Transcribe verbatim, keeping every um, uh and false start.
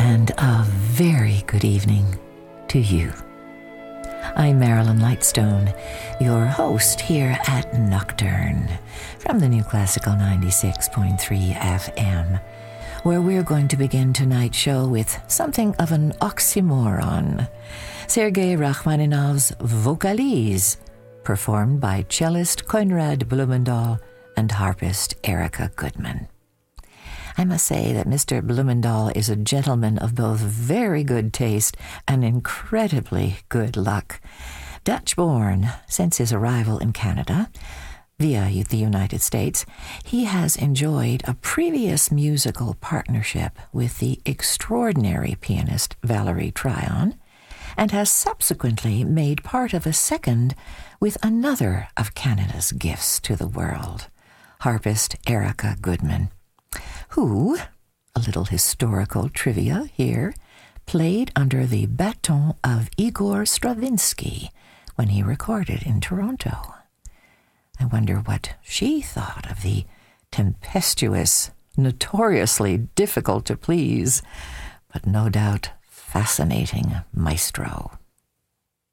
and a very good evening to you. I'm Marilyn Lightstone, your host here at Nocturne from the New Classical ninety-six point three F M, where we're going to begin tonight's show with something of an oxymoron. Sergei Rachmaninoff's Vocalise, performed by cellist Konrad Blumendahl and harpist Erica Goodman. I must say that Mister Blumendahl is a gentleman of both very good taste and incredibly good luck. Dutch-born since his arrival in Canada, via the United States, he has enjoyed a previous musical partnership with the extraordinary pianist Valerie Tryon, and has subsequently made part of a second with another of Canada's gifts to the world, harpist Erica Goodman, who, a little historical trivia here, played under the baton of Igor Stravinsky when he recorded in Toronto. I wonder what she thought of the tempestuous, notoriously difficult to please, but no doubt fascinating maestro.